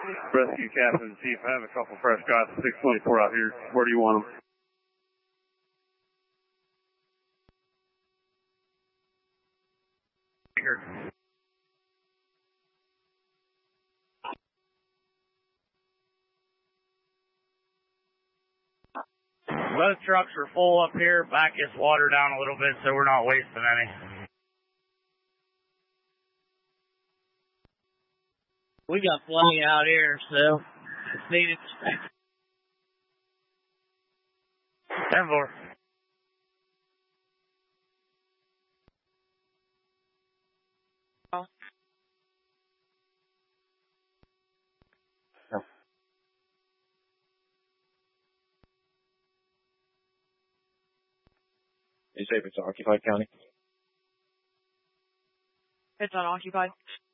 Rescue Captain Chief, I have a couple fresh guys at 624 out here. Where do you want them? Here. Both trucks are full up here. Back gets watered down a little bit, so we're not wasting any. We got plenty out here, so it's needed. 10-4. You say if it's occupied county? It's unoccupied.